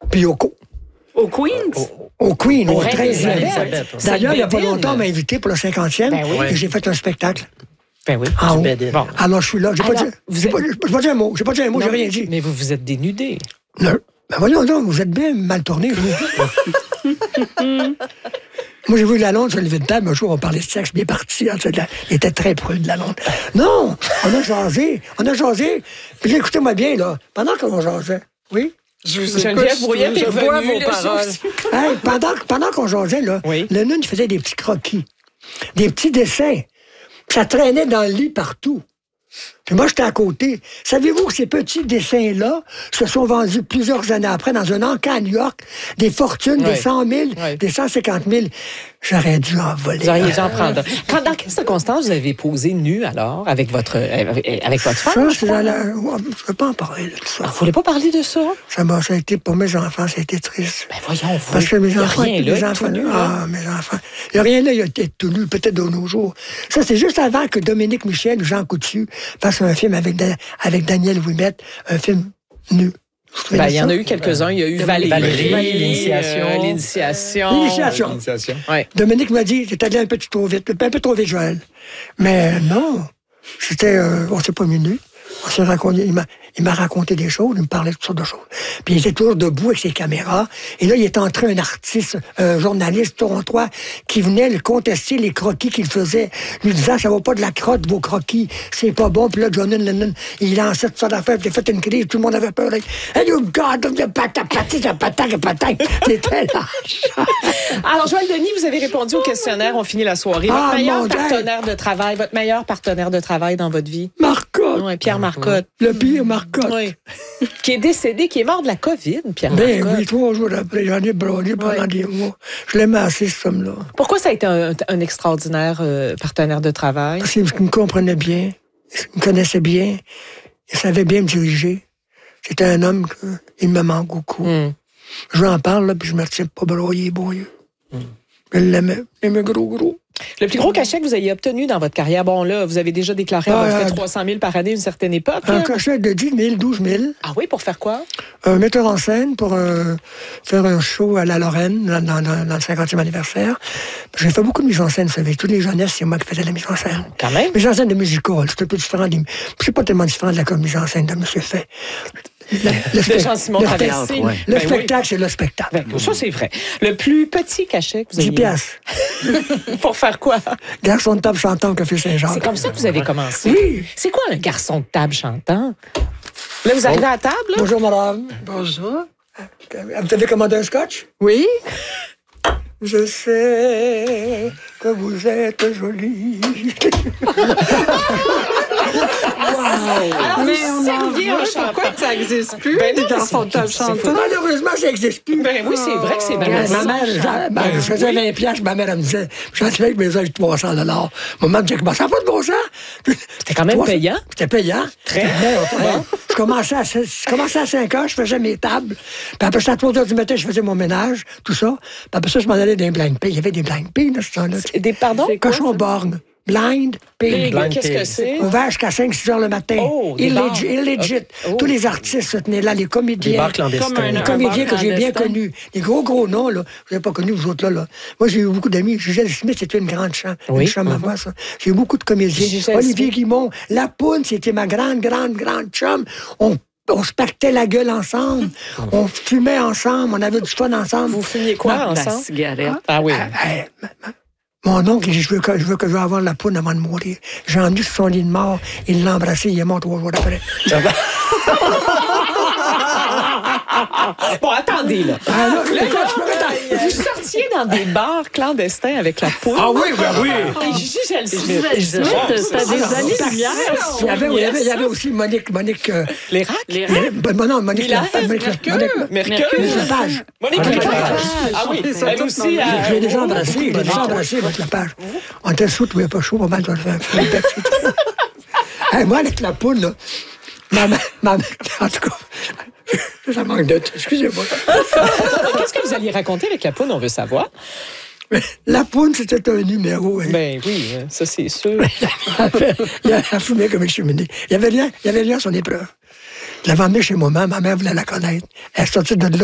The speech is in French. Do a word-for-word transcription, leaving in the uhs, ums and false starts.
puis Yoko. Au Queens? Au, au Queen, au treizième. D'ailleurs, il n'y a pas longtemps, on m'a invité pour le cinquantième, ben oui. et j'ai fait un spectacle. Ben oui. En haut. Bon. Alors, je suis là. J'ai pas, Alors, dit, vous j'ai êtes... pas, j'ai pas dit un mot. J'ai pas dit un mot, non, j'ai rien dit. Mais vous vous êtes dénudé. Non. Ben voyons donc, vous êtes bien mal tourné, vous. Moi, j'ai vu Lalonde se lever de table. Un jour, on parlait de sexe, bien parti. Hein, il était très prude, Lalonde. Non! On a jasé. On a jasé. Puis là, écoutez-moi bien, là. Pendant qu'on jasait. Oui? Je vous Geneviève Brouillette est bois venue, vos paroles. Hey, pendant, pendant qu'on jasait, là, oui. le nun faisait des petits croquis. Des petits dessins. Ça traînait dans le lit partout. Puis moi, j'étais à côté. Savez-vous que ces petits dessins-là se sont vendus plusieurs années après dans un encas à New York, des fortunes, oui. des cent mille, oui. des cent cinquante mille. J'aurais dû en voler. Vous auriez dû en prendre. Quand, dans quelles circonstances vous avez posé nu, alors, avec votre, avec, avec votre femme? Ça, c'est dans la... Je ne veux pas en parler de ça. Vous ne voulez pas parler de ça? Ça m'a ça a été, pour mes enfants, ça a été triste. Ben voyons, vous. Parce que mes enfants... Il n'y a rien mes là, enfants, tout nu, ah, hein? mes enfants. Il n'y a rien là, il a été tout nu, peut-être de nos jours. Ça, c'est juste avant que Dominique Michel ou Jean Coutu fassent un film avec, avec Daniel Ouimet, un film nu. Ben, il y en a eu quelques-uns. Il y a eu Valérie, Valérie l'initiation. Euh, l'initiation. L'initiation. L'initiation. Ouais. Dominique m'a dit, t'es allé un peu trop vite, un peu trop vite, Joël. Mais non, c'était, euh, on s'est pas mis nu. On s'est raconté, il m'a, il m'a raconté des choses, il me parlait de toutes sortes de choses. Puis il était toujours debout avec ses caméras. Et là, il est entré un artiste, un journaliste torontois, qui venait le contester les croquis qu'il faisait, lui disant, ça va pas de la crotte, vos croquis, c'est pas bon. Puis là, John Lennon, il lançait toutes sortes d'affaires, puis il a fait une crise, tout le monde avait peur. Là, hey, you God, the patate, patate, patate, patate. C'était là. Alors, Joël Denis, vous avez répondu au questionnaire, on finit la soirée. Ah, Votre meilleur mon partenaire de travail, votre meilleur partenaire de travail dans votre vie? Marcotte. Oui, Pierre Marcotte. Le pire Marcotte. Oui. Qui est décédé, qui est mort de la COVID, Pierre Ben Marcotte. oui, trois jours après, j'en ai brûlé pendant Oui. des mois. Je l'aimais assez, ce homme-là. Pourquoi ça a été un, un extraordinaire euh, partenaire de travail? Parce qu'il me comprenait bien, il me connaissait bien, il savait bien me diriger. C'était un homme qui me manque beaucoup. Mm. Je lui en parle, là, puis je me retiens pas broyer, broyeux. Mm. Je l'aimais, il aimait gros, gros. Le plus gros cachet que vous ayez obtenu dans votre carrière, bon là, vous avez déjà déclaré Ah, avoir fait euh, trois cent mille par année à une certaine époque. Un là. cachet de dix mille, douze mille. Ah oui, pour faire quoi? Un metteur en scène pour euh, faire un show à la Lorraine dans, dans, dans, dans le cinquantième anniversaire. J'ai fait beaucoup de mise en scène, vous savez. Toutes les jeunesses, c'est moi qui faisais la mise en scène. Quand même. Mise en scène de musical, c'est un peu différent. Des... C'est pas tellement différent de la mise en scène de M. Fay. Le, le de Jean-Simon Traversé. Le, le ben spectacle, oui. c'est le spectacle. Ben, ça, c'est vrai. Le plus petit cachet que vous avez dix piastres. Pour faire quoi? Garçon de table chantant au Café Saint-Jean. C'est comme ça que vous avez commencé. Oui. C'est quoi un garçon de table chantant? Là, vous arrivez à la table, là? Bonjour, madame. Bonjour. Vous avez commandé un scotch? Oui. Je sais que vous êtes jolie. Alors, Mais vous on en serviez un veut, chantant. pourquoi que ça n'existe plus, Ben des non, garçons de c'est- table c'est chantants? Malheureusement, ça n'existe plus. Ben oui, c'est vrai que c'est Ma bien. mère, j'a- ben, je faisais vingt piastres, ma mère, elle me disait, j'entrais avec mes ailes trois cents dollars. Maman me disait, ça n'a pas de bon sens. C'était quand même payant. C'était payant. Très. Bon. Je commençais à, je commençais à cinq heures, je faisais mes tables. Puis après ça, à trois heures du matin, je faisais mon ménage, tout ça. Puis après ça, je m'en allais dans les blind pay. Il y avait des blind pay dans ce temps-là. Des pardons? Cochon borgne. Blind pay. Blind Qu'est-ce que c'est? Ouvert jusqu'à cinq six heures le matin. Oh, des Illegit. bars. illegit. Oh. Tous les artistes se tenaient là, les comédiens. Les bars clandestins. Comme un- Les un comédiens bar que j'ai bien clandestin. connus. Les gros, gros noms, là. Vous n'avez pas connu, vous autres, là. là. Moi, j'ai eu beaucoup d'amis. Gisèle Smith, c'était une grande chambre. Oui. Une chambre à moi, ça. J'ai eu beaucoup de comédiens. Gisèle Olivier Smith. Guimond. La Poune, c'était ma grande, grande, grande chum. On On se pactait la gueule ensemble. On fumait ensemble. On avait du fun ensemble. Vous fumiez quoi La ensemble? cigarette. Ah oui. Hey, ma- ma- mon oncle, il dit, je veux que je veux que je veux avoir la poune avant de mourir. J'ai emmené sur son lit de mort. Il l'a embrassé. Il est mort trois jours après. Bon, attendez, là. Ah, là, Là, écoute, je peux là, rester- vous sortiez dans des bars clandestins avec la poule. Ah oui, ben oui. Et Gisèle Smith. Gisèle Smith, c'était des Alors, années-lumière. Il y avait, il y avait, il y avait aussi Monique, Monique, euh, Les racks? Les Mais- ben, non, Monique, Mila, Monique, Monique, Mercure. Monique, Mercure. Monique Lepage. Monique Monique Lepage. Lepage. Ah oui, Ils sont elle tous aussi. nommés. euh, Je l'ai déjà embrassé, je l'ai déjà embrassé, votre Lepage. On était sous, tu n'avais pas chaud, pas mal, tu vas le faire. Hey, moi, avec la poule, là, ma mère, ma mère, en tout cas, ça manque de temps, excusez-moi. Qu'est-ce que vous alliez raconter avec la poule, on veut savoir? Mais la poune, c'était un numéro. Hein. Ben oui, ça c'est sûr. Il a fumé comme une cheminée. Il y avait rien, il y avait rien à son épreuve. Je l'avais emmené chez moi, ma mère voulait la connaître. Elle est sortie de là.